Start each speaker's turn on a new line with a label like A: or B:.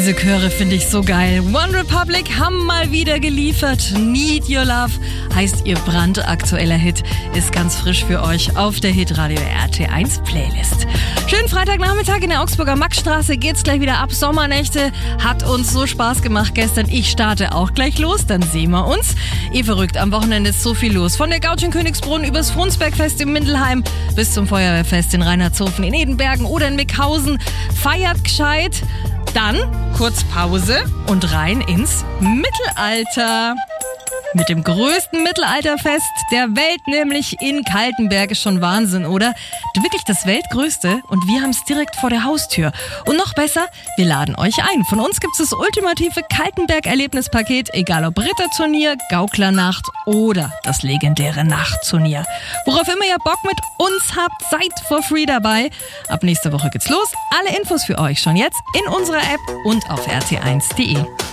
A: Diese Chöre finde ich so geil. One Republic haben mal wieder geliefert. Need Your Love heißt ihr brandaktueller Hit. Ist ganz frisch für euch auf der Hitradio RT1 Playlist. Schönen Freitagnachmittag in der Augsburger Maxstraße. Geht's gleich wieder ab. Sommernächte. Hat uns so Spaß gemacht gestern. Ich starte auch gleich los. Dann sehen wir uns. Verrückt. Am Wochenende ist so viel los. Von der Gaucho in Königsbrunn übers Frundsbergfest in Mindelheim bis zum Feuerwehrfest in Reinhardshofen in Edenbergen oder in Mickhausen. Feiert gescheit. Dann kurz Pause und rein ins Mittelalter. Mit dem größten Mittelalterfest der Welt, nämlich in Kaltenberg. Ist schon Wahnsinn, oder? Wirklich das weltgrößte und wir haben es direkt vor der Haustür. Und noch besser, wir laden euch ein. Von uns gibt es das ultimative Kaltenberg-Erlebnispaket, egal ob Ritterturnier, Gauklernacht oder das legendäre Nachtturnier. Worauf immer ihr Bock mit uns habt, seid for free dabei. Ab nächster Woche geht's los. Alle Infos für euch schon jetzt in unserer App und auf rt1.de.